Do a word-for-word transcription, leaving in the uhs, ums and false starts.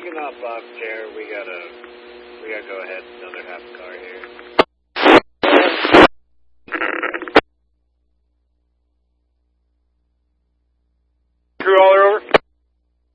can hop off, Jared. We gotta, we gotta go ahead. Another half car here.